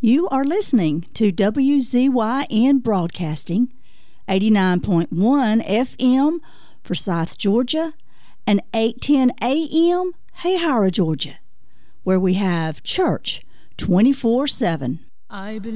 You are listening to WZYN Broadcasting, 89.1 FM for South Georgia and 810 AM Hayhara, Georgia, where we have church 24/7.